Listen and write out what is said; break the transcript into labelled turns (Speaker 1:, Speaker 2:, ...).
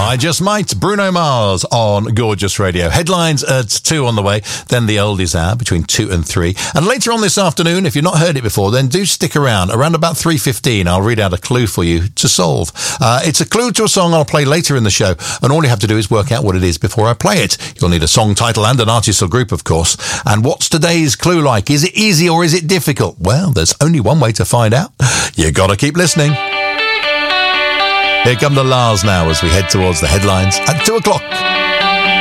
Speaker 1: I Just Might, Bruno Mars on Gorgeous Radio. Headlines at 2 on the way, then the oldies hour between 2 and 3. And later on this afternoon, if you've not heard it before, then do stick around about 3:15. I'll read out a clue for you to solve. It's a clue to a song I'll play later in the show, and all you have to do is work out what it is before I play it. You'll need a song title and an artist or group, of course. And what's today's clue like? Is it easy or is it difficult? Well, there's only one way to find out. You gotta keep listening. Here come the Lars now as we head towards the headlines at 2 o'clock.